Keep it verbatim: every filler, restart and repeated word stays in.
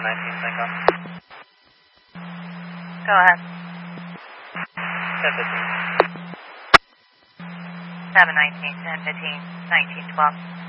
nineteen, sync up. Go ahead. ten fifteen. seven nineteen, ten fifteen, nineteen twelve.